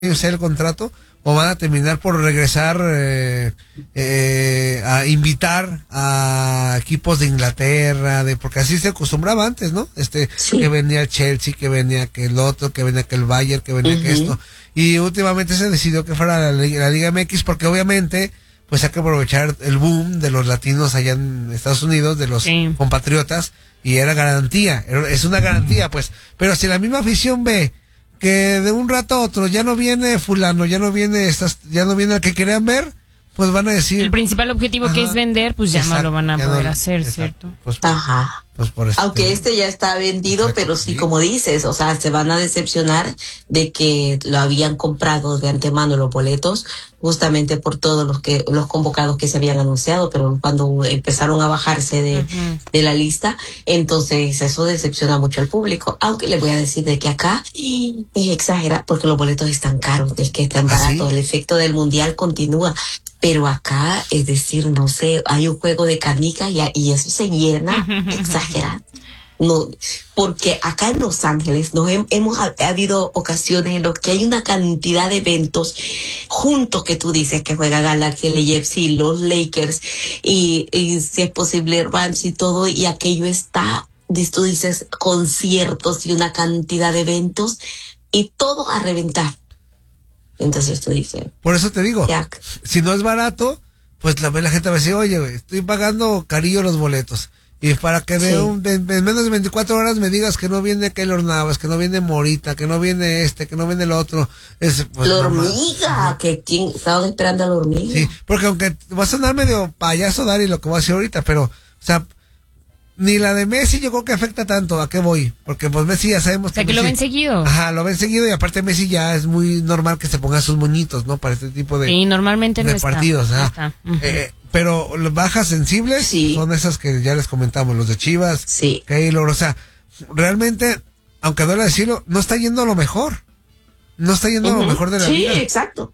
el contrato o van a terminar por regresar a invitar a equipos de Inglaterra, porque así se acostumbraba antes, ¿no? Sí. Que venía el Chelsea, que venía que el otro, que venía que el Bayern, que venía que esto. Y últimamente se decidió que fuera la Liga MX porque obviamente pues hay que aprovechar el boom de los latinos allá en Estados Unidos, de los compatriotas, y era garantía, es una garantía pues. Pero si la misma afición ve que de un rato a otro ya no viene fulano, ya no viene el que querían ver, pues van a decir... El principal objetivo que es vender, pues ya no lo van a poder hacer, ¿cierto? Pues, Ajá. Pues por eso Aunque ya está vendido, pero sí, como dices, o sea, se van a decepcionar de que lo habían comprado de antemano los boletos, justamente por todos los convocados que se habían anunciado, pero cuando empezaron a bajarse de la lista, entonces eso decepciona mucho al público. Aunque les voy a decir de que acá es exagerado, porque los boletos están caros, es que están baratos, ¿sí? El efecto del mundial continúa. Pero acá, es decir, no sé, hay un juego de canicas y eso se llena, exagerado. No, porque acá en Los Ángeles ha habido ocasiones en las que hay una cantidad de eventos juntos que tú dices que juega Galaxy, el AFC, los Lakers y si es posible Rams y todo, y aquello está, tú dices, conciertos y una cantidad de eventos y todo a reventar. Entonces tú dices... Por eso te digo, si no es barato, pues la gente va a decir, oye, estoy pagando carillo los boletos. Y para que en menos de 24 horas me digas que no viene Keylor Navas, que no viene Morita, que no viene que no viene el otro. Pues, la hormiga, estaban esperando a la hormiga. Sí, porque aunque va a sonar medio payaso, Dari, lo que voy a decir ahorita, pero, o sea... Ni la de Messi yo creo que afecta tanto. ¿A qué voy? Porque pues Messi ya sabemos que Messi, lo ven seguido. Ajá, lo ven seguido y aparte Messi ya es muy normal que se ponga sus moñitos, ¿no? Para este tipo de, normalmente de no partidos. No está. Pero las bajas sensibles son esas que ya les comentamos, los de Chivas, Keylor, o sea, realmente, aunque duele decirlo, no está yendo a lo mejor. No está yendo a lo mejor de la vida. Sí, exacto.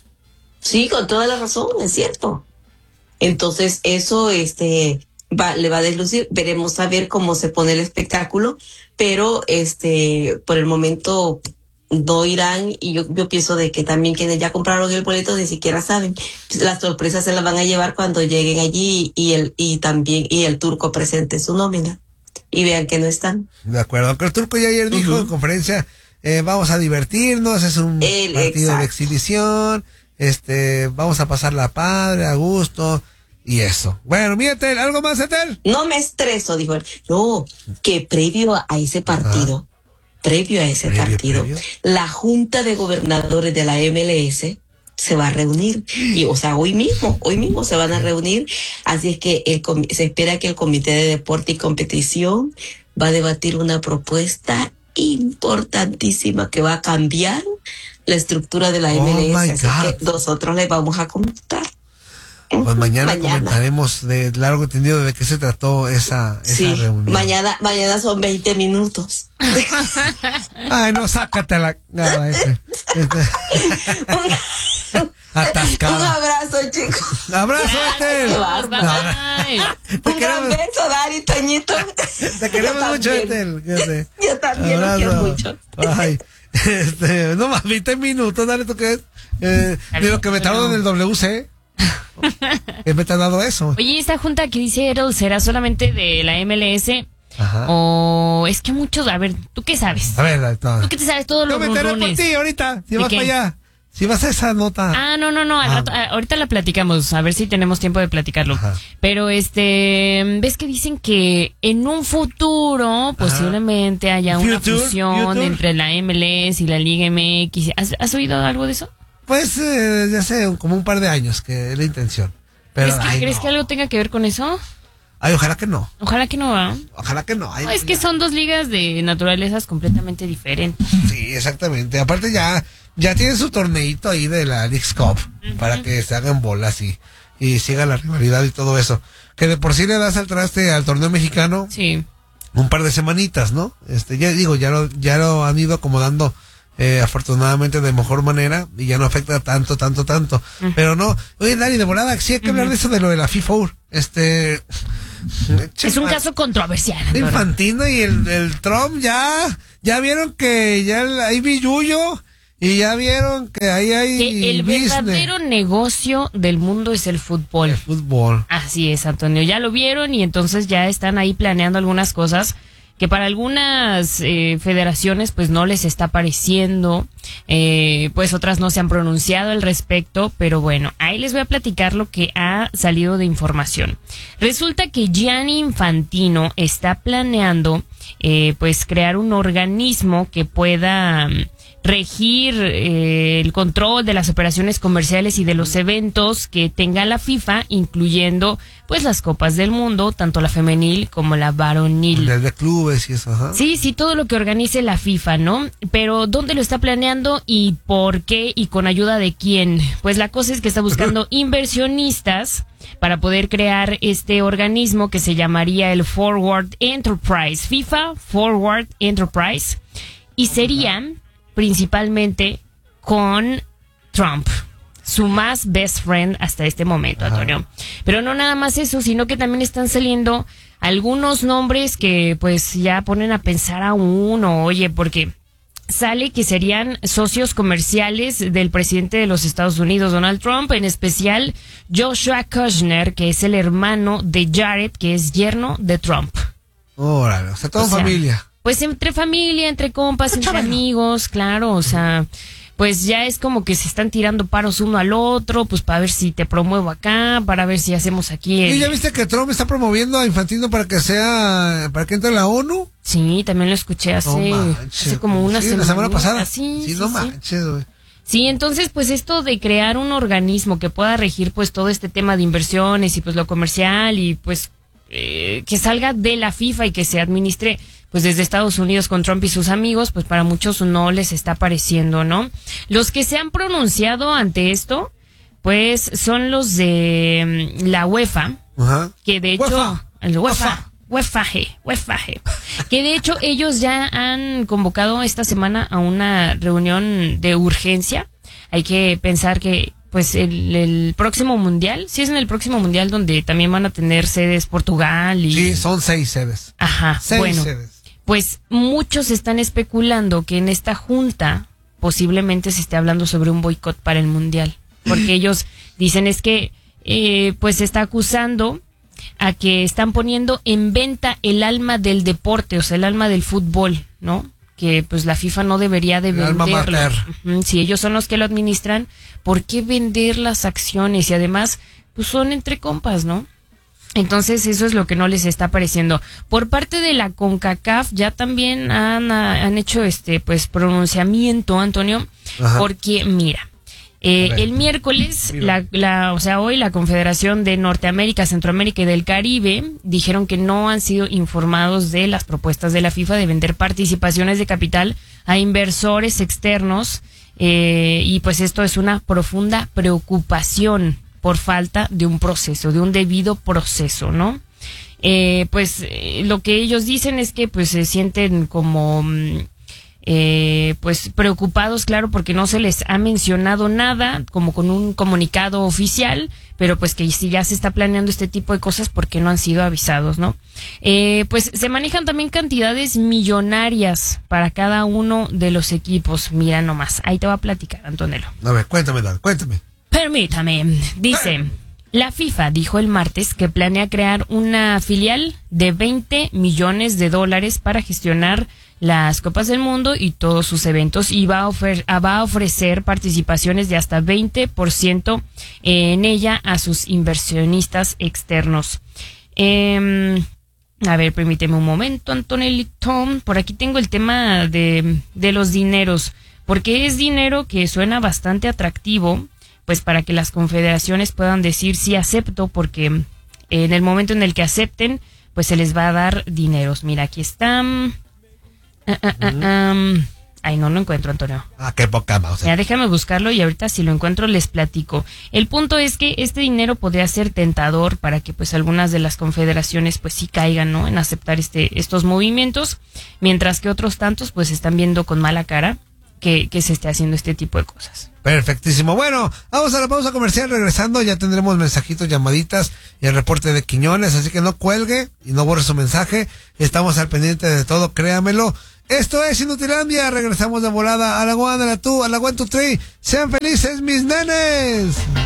Sí, con toda la razón, es cierto. Entonces, eso, le va a deslucir, veremos a ver cómo se pone el espectáculo, pero por el momento no irán, y yo pienso de que también quienes ya compraron el boleto ni siquiera saben. Las sorpresas se las van a llevar cuando lleguen allí y el turco presente su nómina y vean que no están. De acuerdo, aunque el turco ya ayer dijo en conferencia, vamos a divertirnos, es un partido de exhibición, vamos a pasarla padre, a gusto. Y eso. Bueno, mira, Etel, ¿algo más, Etel? No me estreso, dijo él. No, que previo a ese partido, la Junta de Gobernadores de la MLS se va a reunir. Y, o sea, hoy mismo se van a reunir. Así es que se espera que el Comité de Deporte y Competición va a debatir una propuesta importantísima que va a cambiar la estructura de la MLS. Así que nosotros les vamos a comentar. Pues mañana comentaremos de largo entendido de qué se trató esa reunión. Mañana son 20 minutos. Ay, no, sácatela. Atascada. Un abrazo, chicos. Abrazo, Etel. Un gran beso, Dari, Toñito. Te queremos mucho, Etel. Yo también lo quiero mucho. Ay, no más 20 minutos, dale, ¿tú qué es? De lo que me tardó en el WC. ¿Qué me te ha dado eso? Oye, esta junta que dice Errol, ¿será solamente de la MLS? Ajá. O es que muchos, a ver, ¿tú qué sabes? A ver, ¿Tú qué te sabes todos los runrunes? Yo me enteré por ti ahorita, si vas para allá. Si vas a esa nota. No, ahorita la platicamos, a ver si tenemos tiempo de platicarlo. Ajá. Pero ves que dicen que en un futuro posiblemente haya una fusión entre la MLS y la Liga MX. ¿Has oído algo de eso? Pues ya sé, como un par de años que es la intención. Pero, ¿Crees que algo tenga que ver con eso? Ay, ojalá que no. Ojalá que no, ¿va? Ojalá que no. Ay, es que son dos ligas de naturalezas completamente diferentes. Sí, exactamente. Aparte ya tiene su torneito ahí de la Leagues Cup para que se hagan bolas y siga la rivalidad y todo eso. Que de por sí le das al traste al torneo mexicano. Sí. Un par de semanitas, ¿no? Ya lo han ido acomodando afortunadamente de mejor manera y ya no afecta tanto. Pero no, oye, Dari, de volada, sí hay que hablar de eso, de lo de la FIFA. Es un caso controversial. Infantino y el Trump ya vieron que ya hay billuyo Y ya vieron que ahí hay que el verdadero negocio del mundo es el fútbol. El fútbol. Así es, Antonio. Ya lo vieron y entonces ya están ahí planeando algunas cosas que para algunas federaciones pues no les está pareciendo, pues otras no se han pronunciado al respecto, pero bueno, ahí les voy a platicar lo que ha salido de información. Resulta que Gianni Infantino está planeando pues crear un organismo que pueda regir el control de las operaciones comerciales y de los eventos que tenga la FIFA, incluyendo pues las copas del mundo, tanto la femenil como la varonil. De clubes y eso, ajá. Sí, todo lo que organice la FIFA, ¿no? Pero ¿dónde lo está planeando y por qué y con ayuda de quién? Pues la cosa es que está buscando inversionistas para poder crear este organismo que se llamaría el Forward Enterprise, FIFA Forward Enterprise, y serían principalmente con Trump, su más best friend hasta este momento, Antonio. Pero no nada más eso, sino que también están saliendo algunos nombres que pues ya ponen a pensar a uno, oye, porque sale que serían socios comerciales del presidente de los Estados Unidos, Donald Trump, en especial Joshua Kushner, que es el hermano de Jared, que es yerno de Trump. Órale, o sea, toda familia. Pues entre familia, entre compas, entre amigos, claro, o sea, pues ya es como que se están tirando paros uno al otro, pues para ver si te promuevo acá, para ver si hacemos aquí. ¿Y ya viste que Trump está promoviendo a Infantino para que entre a la ONU? Sí, también lo escuché hace como una semana. La semana pasada. Sí, no manches, güey. Sí, entonces pues esto de crear un organismo que pueda regir pues todo este tema de inversiones y pues lo comercial y pues que salga de la FIFA y que se administre pues desde Estados Unidos con Trump y sus amigos, pues para muchos no les está pareciendo, ¿no? Los que se han pronunciado ante esto, pues son los de la UEFA, que de hecho, UEFA, que de hecho ellos ya han convocado esta semana a una reunión de urgencia. Hay que pensar que pues el próximo mundial, sí es en el próximo mundial donde también van a tener sedes Portugal y... Sí, son 6 sedes. Ajá, 6 sedes. Pues muchos están especulando que en esta junta posiblemente se esté hablando sobre un boicot para el mundial, porque ellos dicen es que pues se está acusando a que están poniendo en venta el alma del deporte, o sea, el alma del fútbol, ¿no? Que pues la FIFA no debería de venderlo. Si ellos son los que lo administran, ¿por qué vender las acciones? Y además, pues son entre compas, ¿no? Entonces eso es lo que no les está pareciendo. Por parte de la CONCACAF ya también han hecho pues pronunciamiento, Antonio, porque mira, el miércoles, hoy la Confederación de Norteamérica, Centroamérica y del Caribe dijeron que no han sido informados de las propuestas de la FIFA de vender participaciones de capital a inversores externos y pues esto es una profunda preocupación por falta de un proceso, de un debido proceso, ¿no? Lo que ellos dicen es que pues se sienten como pues preocupados, claro, porque no se les ha mencionado nada como con un comunicado oficial, pero pues que si ya se está planeando este tipo de cosas, ¿por qué no han sido avisados, no? Pues se manejan también cantidades millonarias para cada uno de los equipos. Mira nomás, ahí te va a platicar, Antonello. A ver, cuéntame. Permítame, dice, la FIFA dijo el martes que planea crear una filial de $20 millones para gestionar las Copas del Mundo y todos sus eventos y va a ofrecer participaciones de hasta 20% en ella a sus inversionistas externos. A ver, permíteme un momento, Antonelito. Por aquí tengo el tema de los dineros, porque es dinero que suena bastante atractivo, pues para que las confederaciones puedan decir sí acepto, porque en el momento en el que acepten, pues se les va a dar dineros. Mira, aquí está. Ay, no lo encuentro, Antonio. Qué poca mouse. Ya, déjame buscarlo y ahorita si lo encuentro les platico. El punto es que este dinero podría ser tentador para que pues algunas de las confederaciones pues sí caigan, ¿no? En aceptar estos movimientos, mientras que otros tantos pues están viendo con mala cara que se esté haciendo este tipo de cosas. Perfectísimo. Bueno, vamos a la pausa comercial. Regresando ya tendremos mensajitos, llamaditas y el reporte de Quiñones, así que no cuelgue y no borre su mensaje. Estamos al pendiente de todo, créamelo. Esto es Inutilandia. Regresamos de volada a la One, a la 2, a la 1, 2, 3. Sean felices, mis nenes.